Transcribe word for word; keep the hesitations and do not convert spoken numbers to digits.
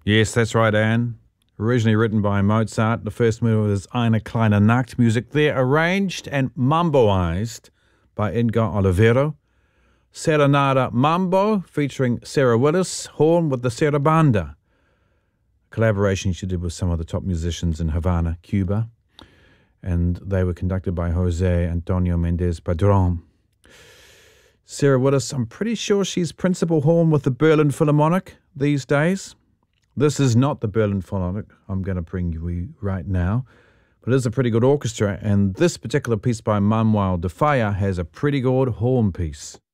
Yes, that's right, Anne. Originally written by Mozart, the first movement was Eine kleine Nachtmusik there, arranged and mamboized by Edgar Olivero. Serenada Mambo, featuring Sarah Willis, horn with the Sarabanda. A collaboration she did with some of the top musicians in Havana, Cuba. And they were conducted by Jose Antonio Mendez Padron. Sarah Willis, I'm pretty sure she's principal horn with the Berlin Philharmonic these days. This is not the Berlin Philharmonic I'm going to bring you right now, but it is a pretty good orchestra, and this particular piece by Manuel de Falla has a pretty good horn piece.